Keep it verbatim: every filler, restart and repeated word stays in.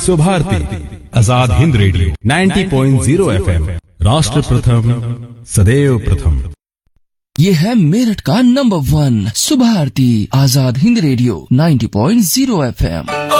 Subharti Azad Hind radio नब्बे point शून्य FM, राष्ट्र प्रथम सदैव प्रथम। ये है मेरठ का number one Subharti Azad Hind radio नब्बे पॉइंट शून्य एफएम।